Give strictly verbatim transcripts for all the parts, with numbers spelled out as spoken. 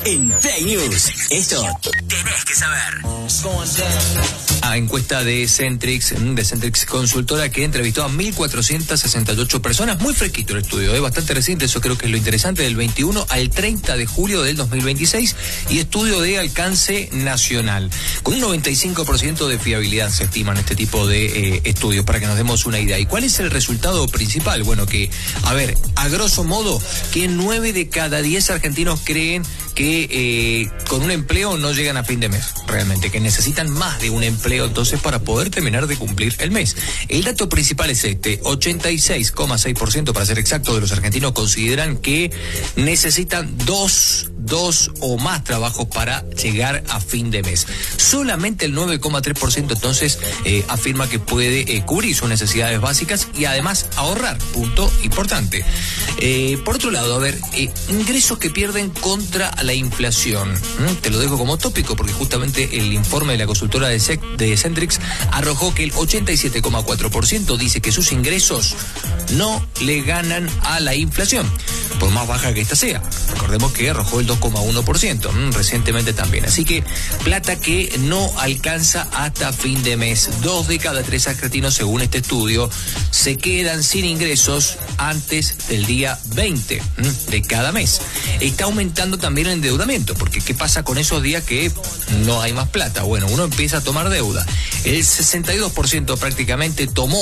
en Play News. Esto tenés que saber. A encuesta de Centrix, de Centrix Consultora, que entrevistó a mil cuatrocientas sesenta y ocho personas. Muy fresquito el estudio, es bastante reciente, eso creo que es lo interesante, del veintiuno al treinta de julio del dos mil veintiséis, y estudio de alcance nacional. Con un noventa y cinco por ciento de fiabilidad se estiman este tipo de eh, estudios, para que nos demos una idea. ¿Y cuál es el resultado principal? Bueno, que, a ver, a grosso modo, que nueve de cada diez argentinos creen que eh, con un empleo no llegan a fin de mes, realmente, que necesitan más de un empleo entonces para poder terminar de cumplir el mes. El dato principal es este: ochenta y seis coma seis por ciento, para ser exacto, de los argentinos consideran que necesitan dos, dos o más trabajos para llegar a fin de mes. Solamente el nueve coma tres por ciento entonces eh, afirma que puede eh, cubrir sus necesidades básicas y además ahorrar, punto importante. Eh, por otro lado, a ver, eh, ingresos que pierden contra la inflación. ¿Mm? Te lo dejo como tópico porque justamente el informe de la consultora de, Sec, de Centrix arrojó que el ochenta y siete coma cuatro por ciento dice que sus ingresos no le ganan a la inflación, por más baja que esta sea. Recordemos que arrojó el dos coma uno por ciento ¿m? recientemente también. Así que plata que no alcanza hasta fin de mes. Dos de cada tres argentinos, según este estudio, se quedan sin ingresos antes del día veinte ¿m? de cada mes. Está aumentando también el endeudamiento, porque ¿qué pasa con esos días que no hay más plata? Bueno, uno empieza a tomar deuda. El sesenta y dos por ciento prácticamente tomó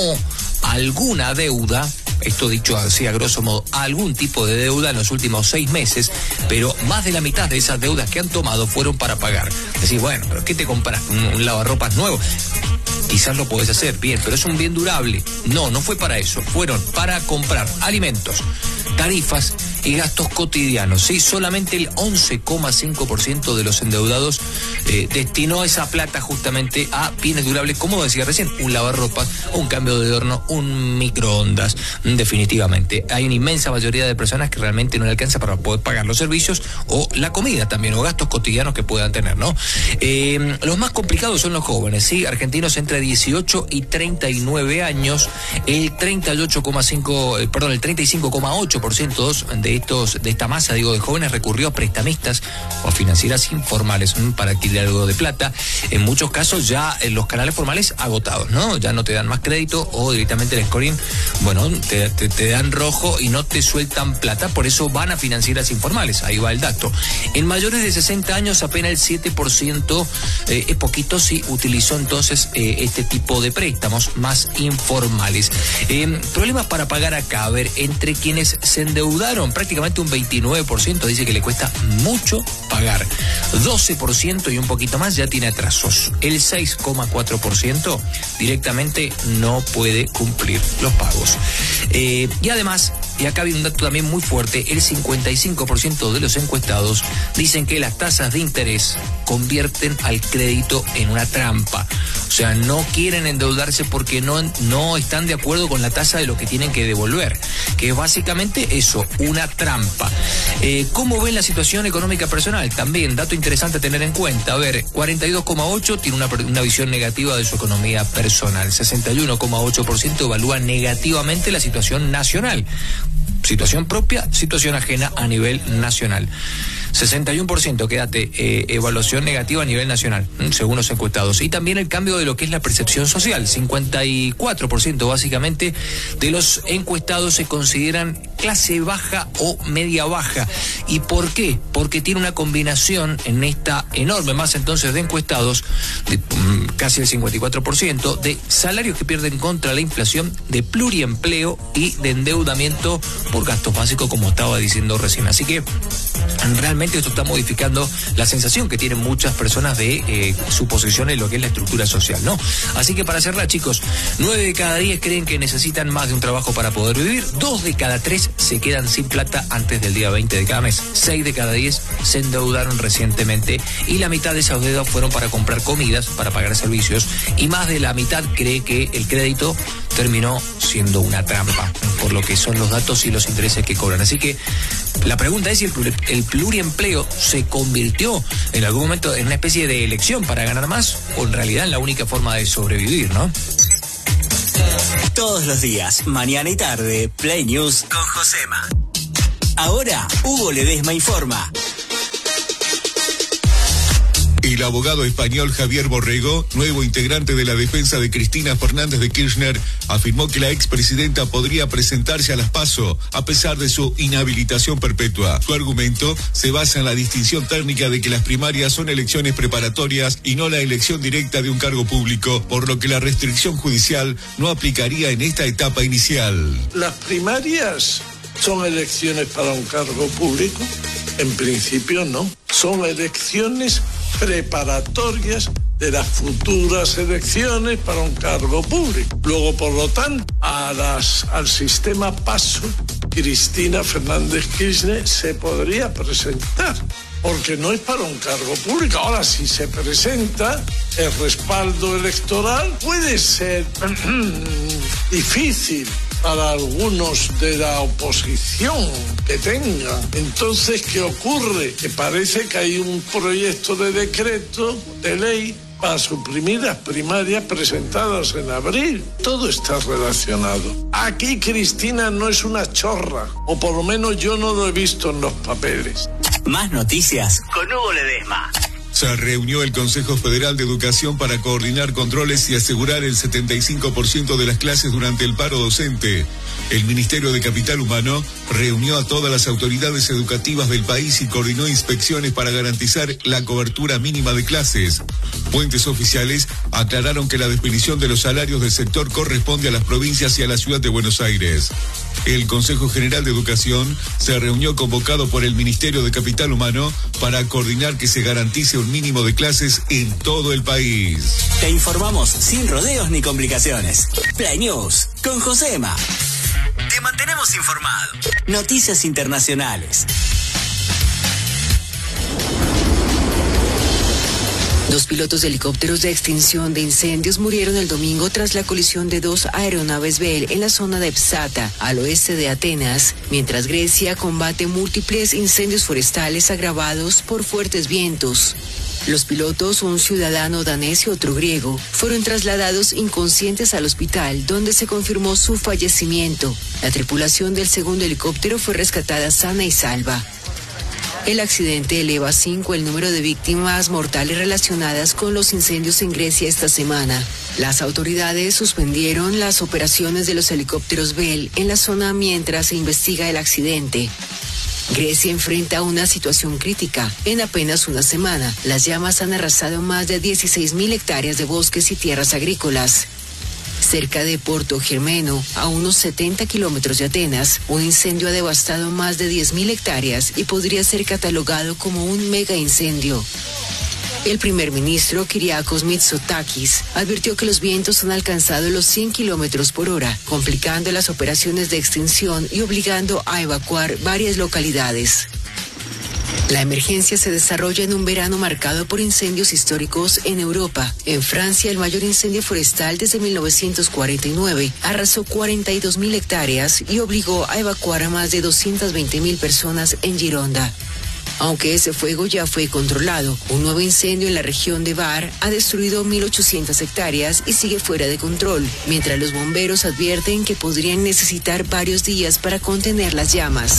alguna deuda, esto dicho así a grosso modo, algún tipo de deuda en los últimos seis meses, pero más de la mitad de esas deudas que han tomado fueron para pagar. Decís, bueno, ¿pero qué te compras? ¿Un, un lavarropas nuevo? Quizás lo podés hacer, bien, pero es un bien durable. No, no fue para eso, fueron para comprar alimentos, tarifas y gastos cotidianos. Sí, solamente el once coma cinco por ciento de los endeudados eh, destinó esa plata justamente a bienes durables, como decía recién, un lavarropas, un cambio de horno, un microondas. Definitivamente, hay una inmensa mayoría de personas que realmente no le alcanza para poder pagar los servicios o la comida también, o gastos cotidianos que puedan tener, ¿no? Eh, los más complicados son los jóvenes, ¿sí? Argentinos entre dieciocho y treinta y nueve años, el treinta y ocho coma cinco, eh, perdón, el treinta y cinco coma ocho por ciento de estos, de esta masa, digo, de jóvenes recurrió a prestamistas o a financieras informales ¿m? para adquirir algo de plata. En muchos casos ya en los canales formales agotados, ¿no? Ya no te dan más crédito o directamente el scoring, bueno, te, te, te dan rojo y no te sueltan plata, por eso van a financieras informales. Ahí va el dato. En mayores de sesenta años apenas el siete por ciento, eh, es poquito, sí, utilizó entonces eh, este tipo de préstamos más informales. Eh, problemas para pagar acá, a ver, entre quienes se endeudaron, prácticamente un veintinueve por ciento dice que le cuesta mucho pagar. doce por ciento y un poquito más ya tiene atrasos. El seis coma cuatro por ciento directamente no puede cumplir los pagos. Eh, y además, y acá viene un dato también muy fuerte, el cincuenta y cinco por ciento de los encuestados dicen que las tasas de interés convierten al crédito en una trampa. O sea, no quieren endeudarse porque no, no están de acuerdo con la tasa de lo que tienen que devolver, que es básicamente eso, una trampa. Eh, ¿Cómo ven la situación económica personal? También, dato interesante a tener en cuenta. A ver, cuarenta y dos coma ocho por ciento tiene una, una visión negativa de su economía personal. sesenta y uno coma ocho por ciento evalúa negativamente la situación nacional. Situación propia, situación ajena a nivel nacional. sesenta y uno por ciento, quédate, eh, evaluación negativa a nivel nacional, según los encuestados. Y también el cambio de lo que es la percepción social. cincuenta y cuatro por ciento básicamente de los encuestados se consideran clase baja o media baja. ¿Y por qué? Porque tiene una combinación en esta enorme masa entonces de encuestados, de, um, casi el cincuenta y cuatro por ciento, de salarios que pierden contra la inflación, de pluriempleo y de endeudamiento por gastos básicos, como estaba diciendo recién. Así que realmente esto está modificando la sensación que tienen muchas personas de eh, su posición en lo que es la estructura social, ¿no? Así que para cerrar, chicos, nueve de cada diez creen que necesitan más de un trabajo para poder vivir, dos de cada tres se quedan sin plata antes del día veinte de cada mes, seis de cada diez se endeudaron recientemente y la mitad de esas deudas fueron para comprar comidas, para pagar servicios, y más de la mitad cree que el crédito terminó siendo una trampa, por lo que son los datos y los intereses que cobran. Así que la pregunta es si el, el pluriempleo se convirtió en algún momento en una especie de elección para ganar más, o en realidad en la única forma de sobrevivir, ¿no? Todos los días, mañana y tarde, Play News con Josema. Ahora, Hugo Ledesma informa. El abogado español Javier Borrego, nuevo integrante de la defensa de Cristina Fernández de Kirchner, afirmó que la expresidenta podría presentarse a las PASO a pesar de su inhabilitación perpetua. Su argumento se basa en la distinción técnica de que las primarias son elecciones preparatorias y no la elección directa de un cargo público, por lo que la restricción judicial no aplicaría en esta etapa inicial. Las primarias son elecciones para un cargo público. En principio no, son elecciones preparatorias de las futuras elecciones para un cargo público. Luego, por lo tanto, a las, al sistema PASO, Cristina Fernández Kirchner se podría presentar, porque no es para un cargo público. Ahora, si se presenta, el respaldo electoral puede ser difícil para algunos de la oposición que tengan. Entonces, ¿qué ocurre? Que parece que hay un proyecto de decreto, de ley, para suprimir las primarias presentadas en abril. Todo está relacionado. Aquí Cristina no es una chorra, o por lo menos yo no lo he visto en los papeles. Más noticias con Hugo Ledesma. Se reunió el Consejo Federal de Educación para coordinar controles y asegurar el setenta y cinco por ciento de las clases durante el paro docente. El Ministerio de Capital Humano reunió a todas las autoridades educativas del país y coordinó inspecciones para garantizar la cobertura mínima de clases. Fuentes oficiales aclararon que la definición de los salarios del sector corresponde a las provincias y a la ciudad de Buenos Aires. El Consejo General de Educación se reunió convocado por el Ministerio de Capital Humano para coordinar que se garantice un mínimo de clases en todo el país. Te informamos sin rodeos ni complicaciones. Play News con Josema. Te mantenemos informado. Noticias internacionales. Dos pilotos de helicópteros de extinción de incendios murieron el domingo tras la colisión de dos aeronaves Bell en la zona de Psata, al oeste de Atenas, mientras Grecia combate múltiples incendios forestales agravados por fuertes vientos. Los pilotos, un ciudadano danés y otro griego, fueron trasladados inconscientes al hospital, donde se confirmó su fallecimiento. La tripulación del segundo helicóptero fue rescatada sana y salva. El accidente eleva a cinco el número de víctimas mortales relacionadas con los incendios en Grecia esta semana. Las autoridades suspendieron las operaciones de los helicópteros Bell en la zona mientras se investiga el accidente. Grecia enfrenta una situación crítica. En apenas una semana, las llamas han arrasado más de dieciséis mil hectáreas de bosques y tierras agrícolas. Cerca de Porto Germeno, a unos setenta kilómetros de Atenas, un incendio ha devastado más de diez mil hectáreas y podría ser catalogado como un mega incendio. El primer ministro, Kyriakos Mitsotakis, advirtió que los vientos han alcanzado los cien kilómetros por hora, complicando las operaciones de extinción y obligando a evacuar varias localidades. La emergencia se desarrolla en un verano marcado por incendios históricos en Europa. En Francia, el mayor incendio forestal desde mil novecientos cuarenta y nueve arrasó cuarenta y dos mil hectáreas y obligó a evacuar a más de doscientas veinte mil personas en Gironda. Aunque ese fuego ya fue controlado, un nuevo incendio en la región de Var ha destruido mil ochocientas hectáreas y sigue fuera de control, mientras los bomberos advierten que podrían necesitar varios días para contener las llamas.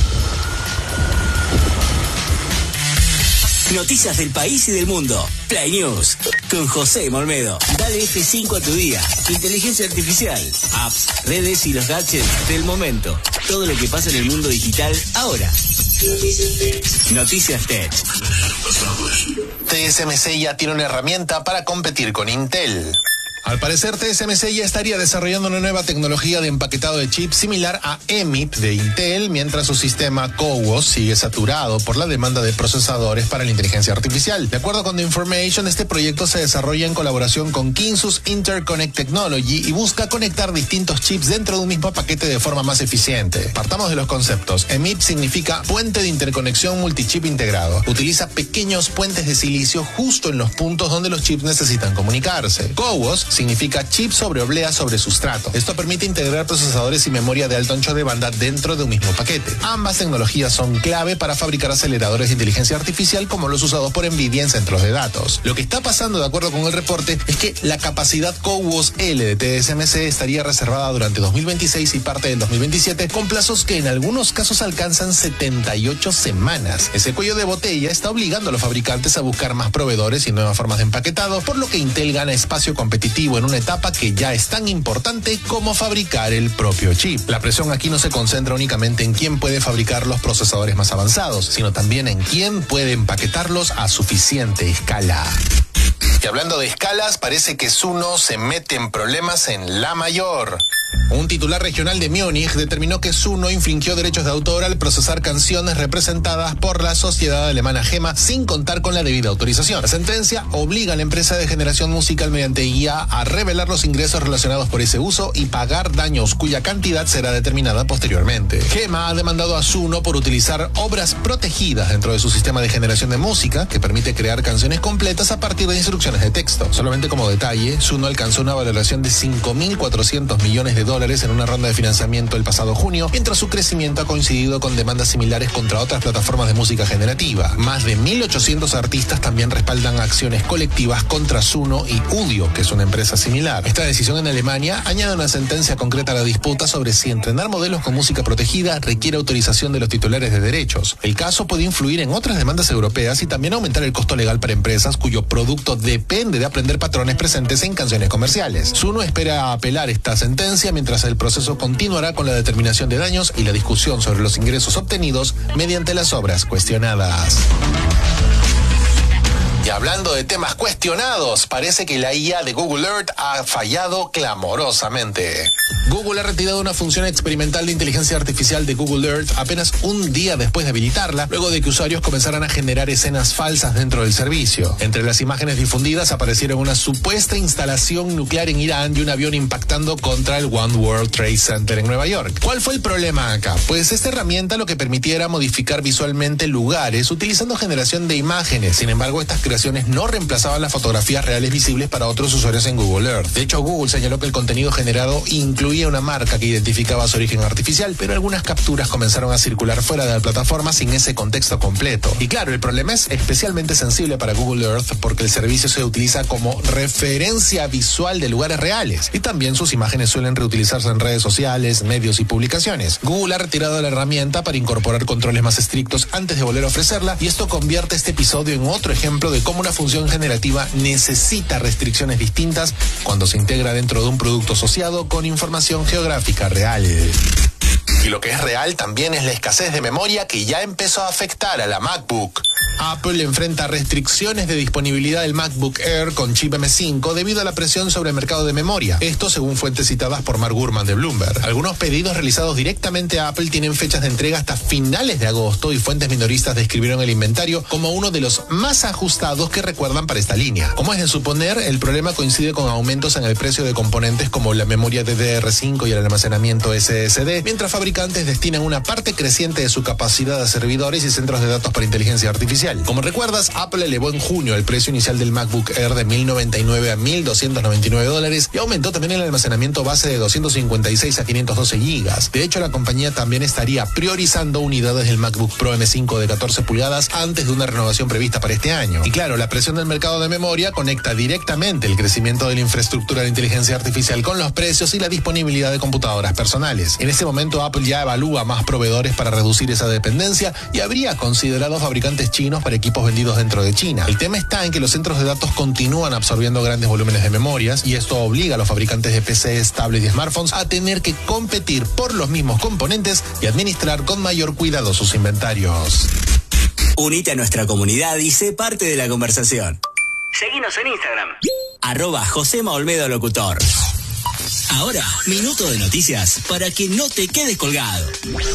Noticias del país y del mundo. Play News con José Olmedo. Dale F cinco a tu día. Inteligencia artificial, apps, redes y los gadgets del momento. Todo lo que pasa en el mundo digital ahora. Noticias Tech. T S M C ya tiene una herramienta para competir con Intel. Al parecer, T S M C ya estaría desarrollando una nueva tecnología de empaquetado de chips similar a E M I P de Intel, mientras su sistema CoWoS sigue saturado por la demanda de procesadores para la inteligencia artificial. De acuerdo con The Information, este proyecto se desarrolla en colaboración con Kinsus Interconnect Technology y busca conectar distintos chips dentro de un mismo paquete de forma más eficiente. Partamos de los conceptos. E M I P significa puente de interconexión multichip integrado. Utiliza pequeños puentes de silicio justo en los puntos donde los chips necesitan comunicarse. CoWoS significa chip sobre oblea sobre sustrato. Esto permite integrar procesadores y memoria de alto ancho de banda dentro de un mismo paquete. Ambas tecnologías son clave para fabricar aceleradores de inteligencia artificial como los usados por Nvidia en centros de datos. Lo que está pasando, de acuerdo con el reporte, es que la capacidad CoWoS L de T S M C estaría reservada durante dos mil veintiséis y parte del dos mil veintisiete, con plazos que en algunos casos alcanzan setenta y ocho semanas. Ese cuello de botella está obligando a los fabricantes a buscar más proveedores y nuevas formas de empaquetado, por lo que Intel gana espacio competitivo en una etapa que ya es tan importante como fabricar el propio chip. La presión aquí no se concentra únicamente en quién puede fabricar los procesadores más avanzados, sino también en quién puede empaquetarlos a suficiente escala. Y hablando de escalas, parece que Suno se mete en problemas en la mayor. Un titular regional de Múnich determinó que Suno infringió derechos de autor al procesar canciones representadas por la sociedad alemana Gema sin contar con la debida autorización. La sentencia obliga a la empresa de generación musical mediante I A a revelar los ingresos relacionados por ese uso y pagar daños cuya cantidad será determinada posteriormente. Gema ha demandado a Suno por utilizar obras protegidas dentro de su sistema de generación de música, que permite crear canciones completas a partir de instrucciones de texto. Solamente como detalle, Suno alcanzó una valoración de cinco mil cuatrocientos millones de dólares en una ronda de financiamiento el pasado junio, mientras su crecimiento ha coincidido con demandas similares contra otras plataformas de música generativa. Más de mil ochocientos artistas también respaldan acciones colectivas contra Suno y Udio, que es una empresa similar. Esta decisión en Alemania añade una sentencia concreta a la disputa sobre si entrenar modelos con música protegida requiere autorización de los titulares de derechos. El caso puede influir en otras demandas europeas y también aumentar el costo legal para empresas cuyo producto depende de aprender patrones presentes en canciones comerciales. Suno espera apelar esta sentencia, mientras el proceso continuará con la determinación de daños y la discusión sobre los ingresos obtenidos mediante las obras cuestionadas. Y hablando de temas cuestionados, parece que la I A de Google Earth ha fallado clamorosamente. Google ha retirado una función experimental de inteligencia artificial de Google Earth apenas un día después de habilitarla, luego de que usuarios comenzaran a generar escenas falsas dentro del servicio. Entre las imágenes difundidas aparecieron una supuesta instalación nuclear en Irán y un avión impactando contra el One World Trade Center en Nueva York. ¿Cuál fue el problema acá? Pues esta herramienta lo que permitía era modificar visualmente lugares utilizando generación de imágenes. Sin embargo, estas creaciones no reemplazaban las fotografías reales visibles para otros usuarios en Google Earth. De hecho, Google señaló que el contenido generado incluía una marca que identificaba su origen artificial, pero algunas capturas comenzaron a circular fuera de la plataforma sin ese contexto completo. Y claro, el problema es especialmente sensible para Google Earth porque el servicio se utiliza como referencia visual de lugares reales y también sus imágenes suelen reutilizarse en redes sociales, medios y publicaciones. Google ha retirado la herramienta para incorporar controles más estrictos antes de volver a ofrecerla, y esto convierte este episodio en otro ejemplo de cómo una función generativa necesita restricciones distintas cuando se integra dentro de un producto asociado con información geográfica real. Y lo que es real también es la escasez de memoria que ya empezó a afectar a la MacBook. Apple enfrenta restricciones de disponibilidad del MacBook Air con chip M cinco debido a la presión sobre el mercado de memoria. Esto según fuentes citadas por Mark Gurman de Bloomberg. Algunos pedidos realizados directamente a Apple tienen fechas de entrega hasta finales de agosto y fuentes minoristas describieron el inventario como uno de los más ajustados que recuerdan para esta línea. Como es de suponer, el problema coincide con aumentos en el precio de componentes como la memoria D D R cinco y el almacenamiento S S D, mientras fabricantes destinan una parte creciente de su capacidad a servidores y centros de datos para inteligencia artificial. Como recuerdas, Apple elevó en junio el precio inicial del MacBook Air de mil noventa y nueve a mil doscientos noventa y nueve dólares y aumentó también el almacenamiento base de doscientos cincuenta y seis a quinientos doce gigas. De hecho, la compañía también estaría priorizando unidades del MacBook Pro M cinco de catorce pulgadas antes de una renovación prevista para este año. Y claro, la presión del mercado de memoria conecta directamente el crecimiento de la infraestructura de inteligencia artificial con los precios y la disponibilidad de computadoras personales. En este momento, Apple ya evalúa más proveedores para reducir esa dependencia y habría considerado fabricantes chinos para equipos vendidos dentro de China. El tema está en que los centros de datos continúan absorbiendo grandes volúmenes de memorias y esto obliga a los fabricantes de P Cs, tablets y smartphones a tener que competir por los mismos componentes y administrar con mayor cuidado sus inventarios. Unite a nuestra comunidad y sé parte de la conversación. Seguinos en Instagram. Arroba Josema Olmedo Locutor. Ahora, minuto de noticias para que no te quedes colgado.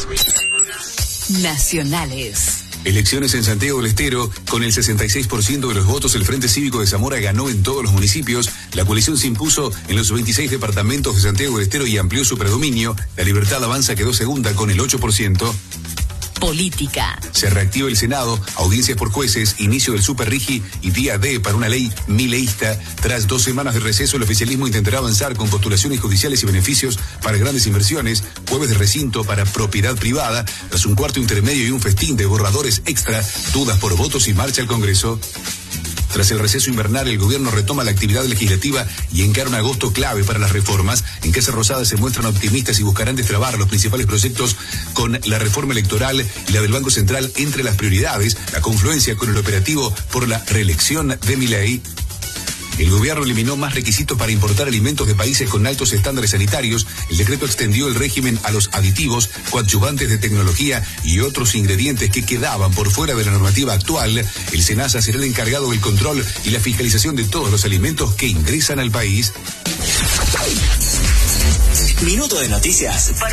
Nacionales. Elecciones en Santiago del Estero. Con el sesenta y seis por ciento de los votos, el Frente Cívico de Zamora ganó en todos los municipios. La coalición se impuso en los veintiséis departamentos de Santiago del Estero y amplió su predominio. La Libertad Avanza quedó segunda con el ocho por ciento. política. Se reactiva el Senado, audiencias por jueces, inicio del Super Rigi y día D para una ley mileísta. Tras dos semanas de receso, el oficialismo intentará avanzar con postulaciones judiciales y beneficios para grandes inversiones, jueves de recinto para propiedad privada, tras un cuarto intermedio y un festín de borradores extra, dudas por votos y marcha al Congreso. Tras el receso invernal, el gobierno retoma la actividad legislativa y encara un agosto clave para las reformas. En Casa Rosada se muestran optimistas y buscarán destrabar los principales proyectos con la reforma electoral y la del Banco Central entre las prioridades, la confluencia con el operativo por la reelección de Milei. El gobierno eliminó más requisitos para importar alimentos de países con altos estándares sanitarios. El decreto extendió el régimen a los aditivos, coadyuvantes de tecnología y otros ingredientes que quedaban por fuera de la normativa actual. El SENASA será el encargado del control y la fiscalización de todos los alimentos que ingresan al país. Minuto de noticias.